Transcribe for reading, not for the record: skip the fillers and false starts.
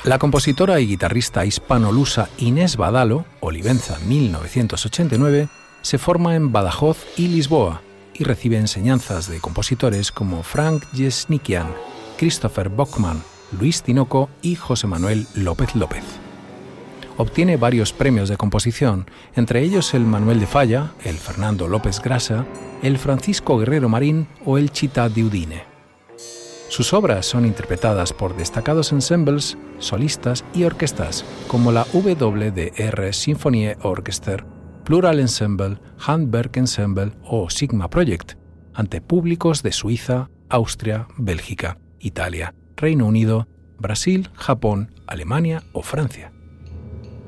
La compositora y guitarrista hispano-lusa Inés Badalo, Olivenza 1989, se forma en Badajoz y Lisboa y recibe enseñanzas de compositores como Frank Jesnikian, Christopher Bockman, Luis Tinoco y José Manuel López López. Obtiene varios premios de composición, entre ellos el Manuel de Falla, el Fernando López Grasa, el Francisco Guerrero Marín o el Città di Udine. Sus obras son interpretadas por destacados ensembles, solistas y orquestas como la WDR Sinfonie Orchester, Plural Ensemble, Handwerk Ensemble o Sigma Project, ante públicos de Suiza, Austria, Bélgica, Italia, Reino Unido, Brasil, Japón, Alemania o Francia.